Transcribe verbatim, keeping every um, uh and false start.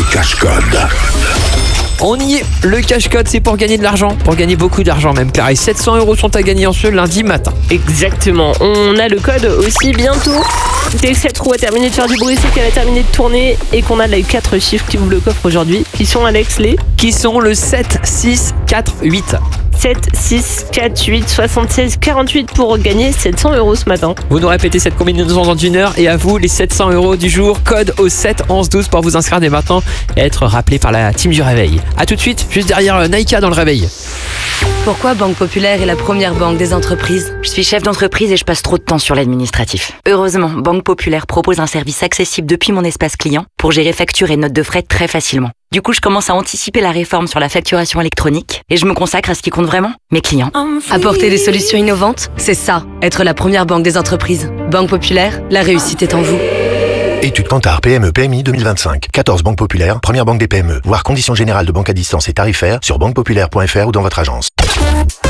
cache-code. On y est, le cache-code c'est pour gagner de l'argent, pour gagner beaucoup d'argent même. Pareil, sept cents euros sont à gagner en ce lundi matin. Exactement, on a le code aussi bientôt. Dès que cette roue a terminé de faire du bruit, c'est qu'elle a terminé de tourner et qu'on a les quatre chiffres qui ouvrent le coffre aujourd'hui, qui sont, Alex, les Qui sont le sept, six, quatre, huit. sept, six, quatre, huit, soixante-seize, quarante-huit pour gagner sept cents euros ce matin. Vous nous répétez cette combinaison dans une heure et à vous les sept cents euros du jour. Code au sept, onze, douze pour vous inscrire dès maintenant et être rappelé par la team du réveil. A tout de suite, juste derrière Naïka dans le réveil. Pourquoi Banque Populaire est la première banque des entreprises ? Je suis chef d'entreprise et je passe trop de temps sur l'administratif. Heureusement, Banque Populaire propose un service accessible depuis mon espace client pour gérer factures et notes de frais très facilement. Du coup, je commence à anticiper la réforme sur la facturation électronique et je me consacre à ce qui compte vraiment, mes clients. Apporter des solutions innovantes, c'est ça, être la première banque des entreprises. Banque Populaire, la réussite est en vous. Étude Kantar P M E P M I deux mille vingt-cinq. quatorze banques populaires, première banque des P M E. Voir conditions générales de banque à distance et tarifaires sur banque populaire point f r ou dans votre agence.